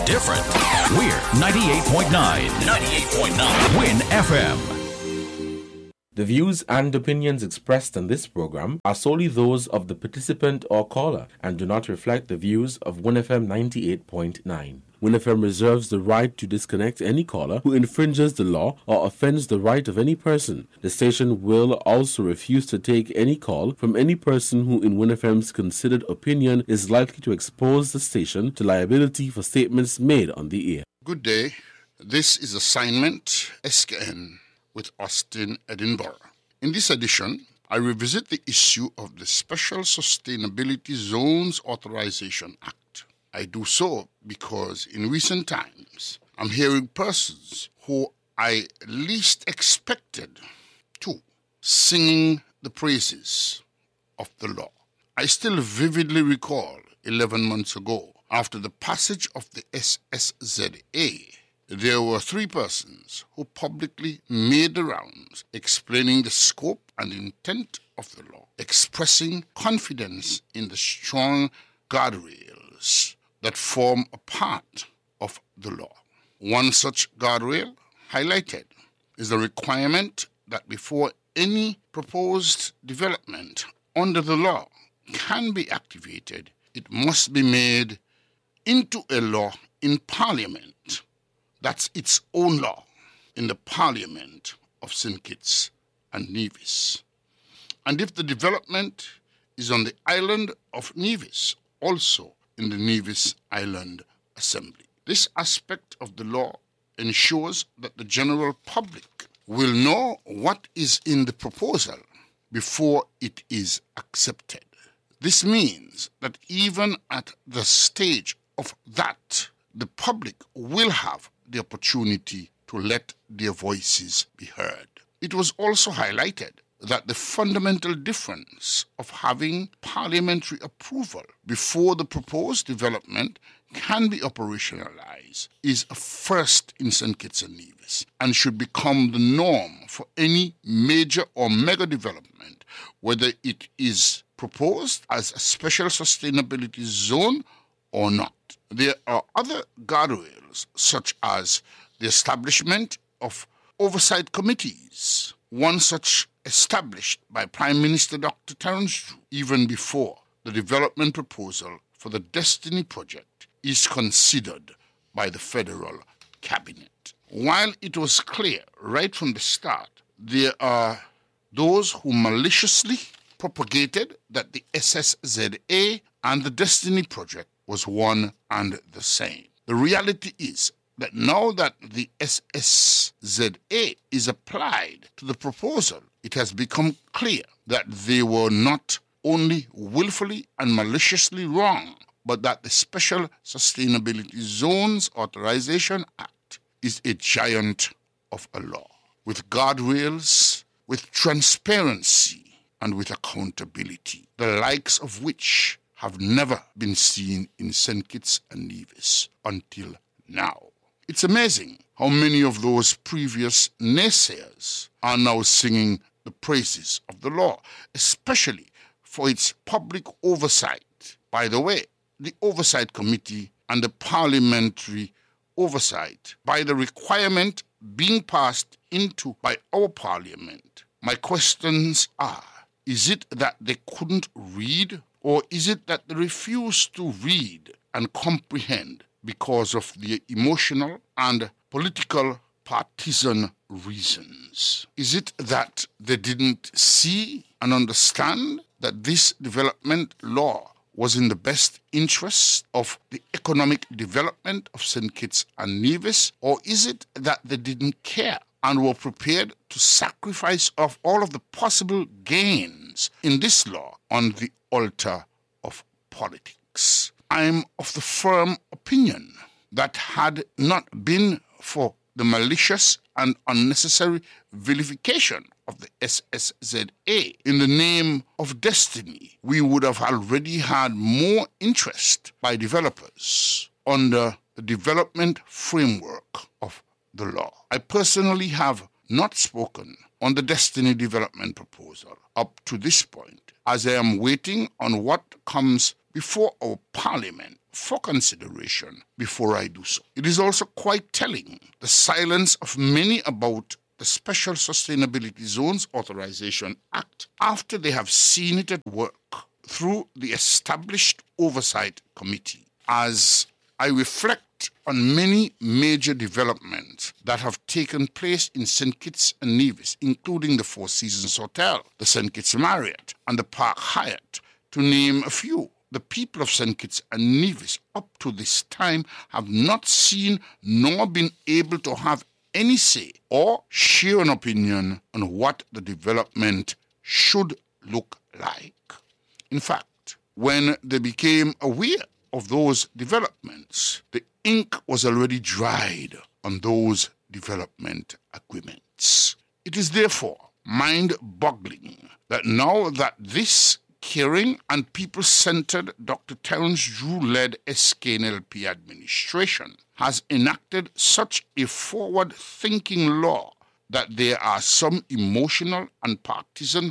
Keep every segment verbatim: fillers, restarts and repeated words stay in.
different. We're ninety-eight point nine. ninety-eight point nine. Win F M. The views and opinions expressed in this program are solely those of the participant or caller and do not reflect the views of Win F M ninety-eight point nine. Win F M reserves the right to disconnect any caller who infringes the law or offends the right of any person. The station will also refuse to take any call from any person who in Win F M's considered opinion is likely to expose the station to liability for statements made on the air. Good day. This is Assignment S K N with Austin Edinburgh. In this edition, I revisit the issue of the Special Sustainability Zones Authorization Act. I do so because in recent times, I'm hearing persons who I least expected to singing the praises of the law. I still vividly recall eleven months ago, after the passage of the S S Z A, there were three persons who publicly made the rounds explaining the scope and intent of the law, expressing confidence in the strong guardrails that form a part of the law. One such guardrail highlighted is the requirement that before any proposed development under the law can be activated, it must be made into a law in Parliament. That's its own law in the Parliament of Saint Kitts and Nevis. And if the development is on the island of Nevis, also in the Nevis Island Assembly. This aspect of the law ensures that the general public will know what is in the proposal before it is accepted. This means that even at the stage of that, the public will have the opportunity to let their voices be heard. It was also highlighted that the fundamental difference of having parliamentary approval before the proposed development can be operationalized is a first in Saint Kitts and Nevis and should become the norm for any major or mega development, whether it is proposed as a special sustainability zone or not. There are other guardrails, such as the establishment of oversight committees, one such established by Prime Minister Doctor Terence Drew even before the development proposal for the Destiny Project is considered by the federal cabinet. While it was clear right from the start, there are those who maliciously propagated that the S S Z A and the Destiny Project was one and the same. The reality is that now that the S S Z A is applied to the proposal, it has become clear that they were not only willfully and maliciously wrong, but that the Special Sustainability Zones Authorization Act is a giant of a law, with guardrails, with transparency, and with accountability, the likes of which have never been seen in Saint Kitts and Nevis until now. It's amazing how many of those previous naysayers are now singing the praises of the law, especially for its public oversight. By the way, the Oversight Committee and the parliamentary oversight by the requirement being passed into by our parliament. My questions are, is it that they couldn't read, or is it that they refuse to read and comprehend because of the emotional and political partisan reasons? Is it that they didn't see and understand that this development law was in the best interest of the economic development of Saint Kitts and Nevis? Or is it that they didn't care and were prepared to sacrifice of all of the possible gains in this law on the altar of politics? I'm of the firm opinion that had not been for the malicious and unnecessary vilification of the S S Z A in the name of destiny, we would have already had more interest by developers under the development framework of the law. I personally have not spoken on the Destiny Development proposal up to this point, as I am waiting on what comes before our Parliament for consideration before I do so. It is also quite telling the silence of many about the Special Sustainability Zones Authorization Act after they have seen it at work through the established Oversight Committee. As I reflect on many major developments that have taken place in Saint Kitts and Nevis, including the Four Seasons Hotel, the Saint Kitts Marriott, and the Park Hyatt, to name a few, the people of Saint Kitts and Nevis up to this time have not seen nor been able to have any say or share an opinion on what the development should look like. In fact, when they became aware of those developments, the ink was already dried on those development agreements. It is therefore mind-boggling that now that this caring and people-centered Doctor Terence Drew-led S K N L P administration has enacted such a forward-thinking law that there are some emotional and partisan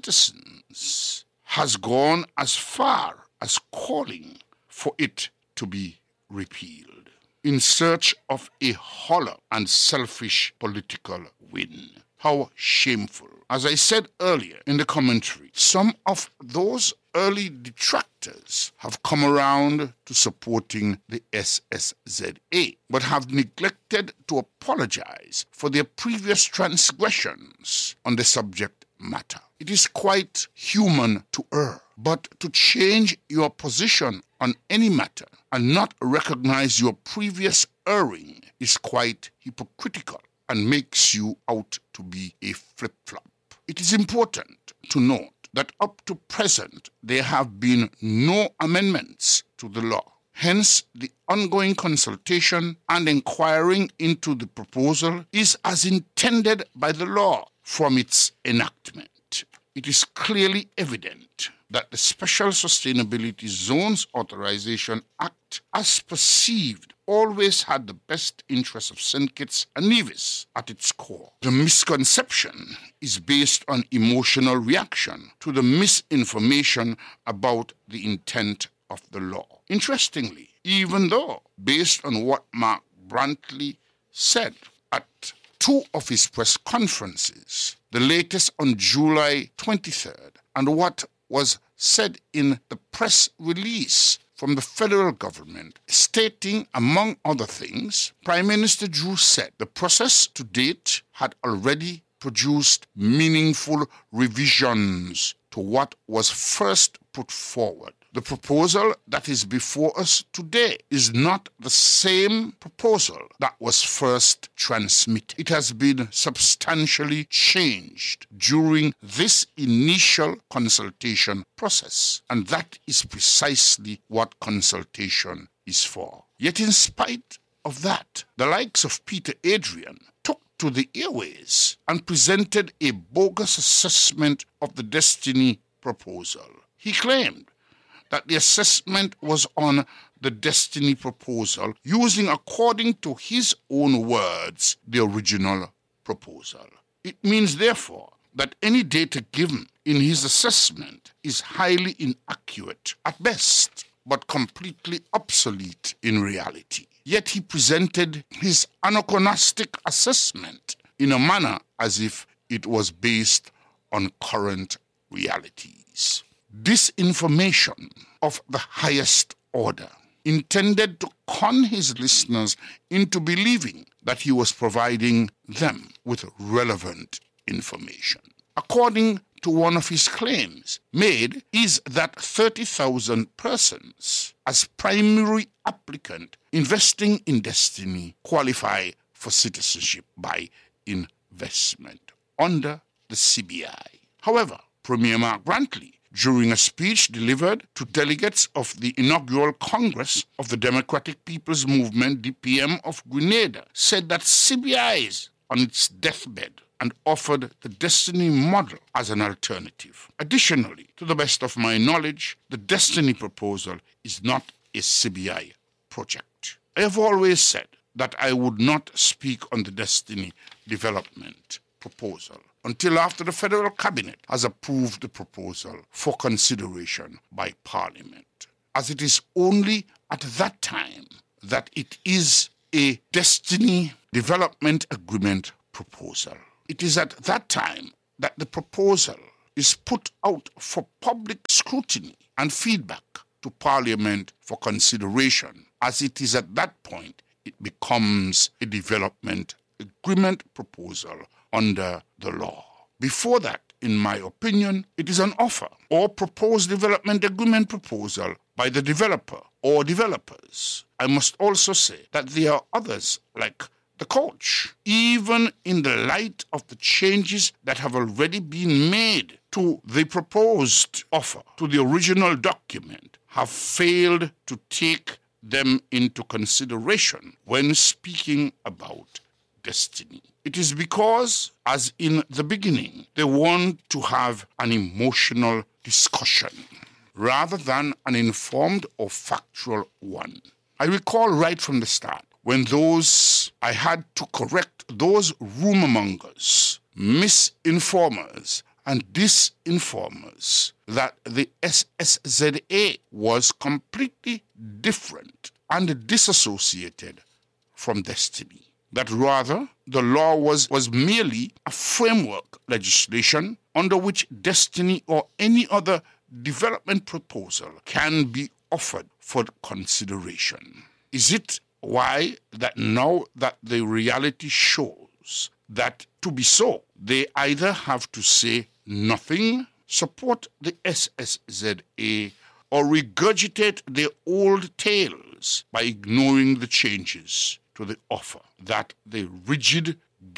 citizens has gone as far as calling for it to be repealed in search of a hollow and selfish political win. How shameful. As I said earlier in the commentary, some of those early detractors have come around to supporting the S S Z A, but have neglected to apologize for their previous transgressions on the subject matter. It is quite human to err, but to change your position on any matter and not recognize your previous erring is quite hypocritical and makes you out to be a flip-flop. It is important to note that up to present there have been no amendments to the law. Hence, the ongoing consultation and inquiring into the proposal is as intended by the law from its enactment. It is clearly evident that the Special Sustainability Zones Authorization Act, as perceived, always had the best interests of Saint Kitts and Nevis at its core. The misconception is based on emotional reaction to the misinformation about the intent of the law. Interestingly, even though, based on what Mark Brantley said at two of his press conferences, the latest on July twenty-third, and what was said in the press release from the federal government, stating, among other things, Prime Minister Drew said the process to date had already produced meaningful revisions to what was first put forward. The proposal that is before us today is not the same proposal that was first transmitted. It has been substantially changed during this initial consultation process, and that is precisely what consultation is for. Yet in spite of that, the likes of Peter Adrian took to the airways and presented a bogus assessment of the Destiny proposal. He claimed that the assessment was on the Destiny proposal, using, according to his own words, the original proposal. It means, therefore, that any data given in his assessment is highly inaccurate at best, but completely obsolete in reality. Yet he presented his anachronistic assessment in a manner as if it was based on current realities. Disinformation of the highest order, intended to con his listeners into believing that he was providing them with relevant information. According to one of his claims made is that thirty thousand persons as primary applicant investing in Destiny qualify for citizenship by investment under the C B I. However, Premier Mark Brantley, during a speech delivered to delegates of the inaugural Congress of the Democratic People's Movement, D P M of Grenada, said that C B I is on its deathbed and offered the Destiny model as an alternative. Additionally, to the best of my knowledge, the Destiny proposal is not a C B I project. I have always said that I would not speak on the Destiny development proposal until after the federal cabinet has approved the proposal for consideration by Parliament, as it is only at that time that it is a Destiny Development Agreement proposal. It is at that time that the proposal is put out for public scrutiny and feedback to Parliament for consideration, as it is at that point it becomes a development agreement proposal under the law. Before that, in my opinion, it is an offer or proposed development agreement proposal by the developer or developers. I must also say that there are others like the coach, even in the light of the changes that have already been made to the proposed offer, to the original document, have failed to take them into consideration when speaking about Destiny. It is because, as in the beginning, they want to have an emotional discussion rather than an informed or factual one. I recall right from the start when those I had to correct those rumormongers, misinformers, and disinformers that the S S Z A was completely different and disassociated from Destiny. That rather, the law was, was merely a framework legislation under which Destiny or any other development proposal can be offered for consideration. Is it why that now that the reality shows that to be so, they either have to say nothing, support the S S Z A, or regurgitate their old tales by ignoring the changes to the offer that the rigid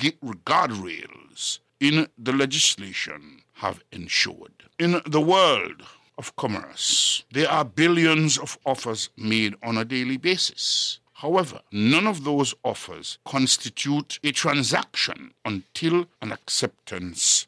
guardrails in the legislation have ensured? In the world of commerce, there are billions of offers made on a daily basis. However, none of those offers constitute a transaction until an acceptance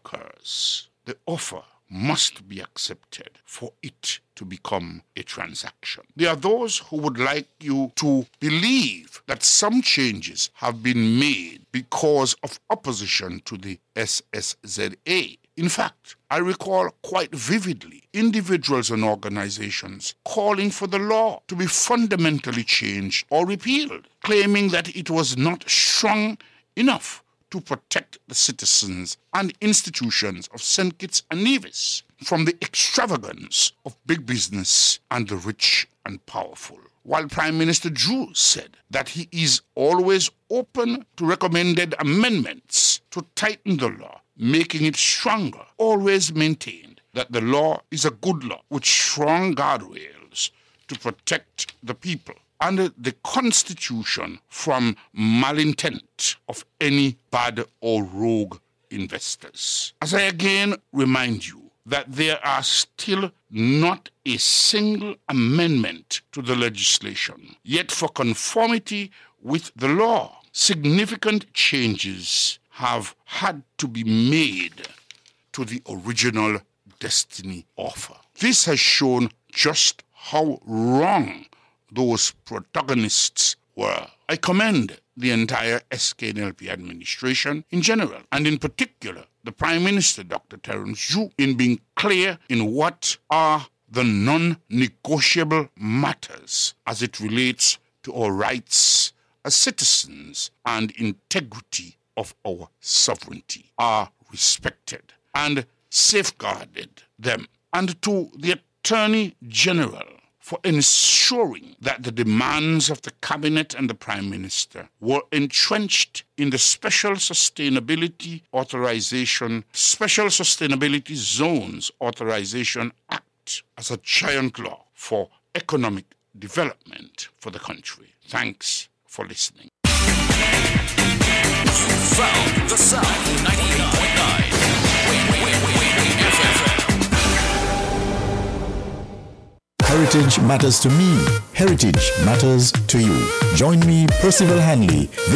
occurs. The offer must be accepted for it to become a transaction. There are those who would like you to believe that some changes have been made because of opposition to the S S Z A. In fact, I recall quite vividly individuals and organizations calling for the law to be fundamentally changed or repealed, claiming that it was not strong enough to protect the citizens and institutions of Saint Kitts and Nevis from the extravagance of big business and the rich and powerful. While Prime Minister Drew said that he is always open to recommended amendments to tighten the law, making it stronger, always maintained that the law is a good law with strong guardrails to protect the people and the Constitution from malintent of any bad or rogue investors. As I again remind you that there are still not a single amendment to the legislation, yet for conformity with the law, significant changes have had to be made to the original Destiny offer. This has shown just how wrong those protagonists were. I commend the entire S K N L P administration in general, and in particular the Prime Minister, Doctor Terence Ju, in being clear in what are the non-negotiable matters as it relates to our rights as citizens and integrity of our sovereignty are respected and safeguarded them, and to the Attorney General for ensuring that the demands of the Cabinet and the Prime Minister were entrenched in the Special Sustainability Authorization, Special Sustainability Zones Authorization Act as a giant law for economic development for the country. Thanks for listening. Found the Sound ninety-eight point nine. Wait, wait, wait, wait, wait, F M. Heritage matters to me. Heritage matters to you. Join me, Percival Hanley,